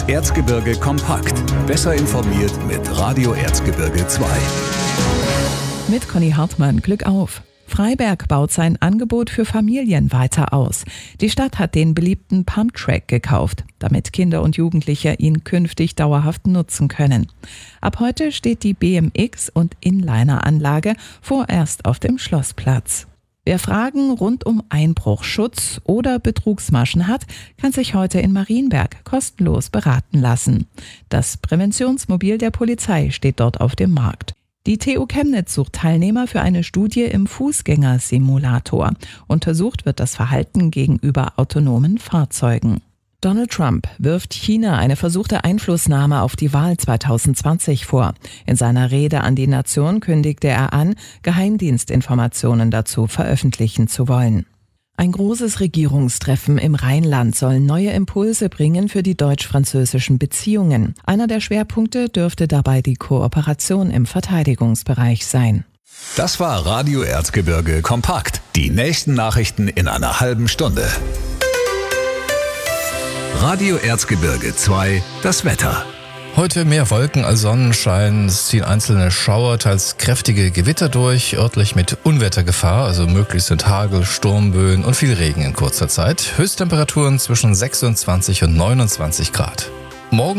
Erzgebirge kompakt. Besser informiert mit Radio Erzgebirge 2. Mit Conny Hartmann, Glück auf! Freiberg baut sein Angebot für Familien weiter aus. Die Stadt hat den beliebten Pumptrack gekauft, damit Kinder und Jugendliche ihn künftig dauerhaft nutzen können. Ab heute steht die BMX- und Inliner-Anlage vorerst auf dem Schlossplatz. Wer Fragen rund um Einbruchschutz oder Betrugsmaschen hat, kann sich heute in Marienberg kostenlos beraten lassen. Das Präventionsmobil der Polizei steht dort auf dem Markt. Die TU Chemnitz sucht Teilnehmer für eine Studie im Fußgängersimulator. Untersucht wird das Verhalten gegenüber autonomen Fahrzeugen. Donald Trump wirft China eine versuchte Einflussnahme auf die Wahl 2020 vor. In seiner Rede an die Nation kündigte er an, Geheimdienstinformationen dazu veröffentlichen zu wollen. Ein großes Regierungstreffen im Rheinland soll neue Impulse bringen für die deutsch-französischen Beziehungen. Einer der Schwerpunkte dürfte dabei die Kooperation im Verteidigungsbereich sein. Das war Radio Erzgebirge kompakt. Die nächsten Nachrichten in einer halben Stunde. Radio Erzgebirge 2, das Wetter. Heute mehr Wolken als Sonnenschein. Es ziehen einzelne Schauer, teils kräftige Gewitter durch, örtlich mit Unwettergefahr, also möglich sind Hagel, Sturmböen und viel Regen in kurzer Zeit. Höchsttemperaturen zwischen 26 und 29 Grad. Morgen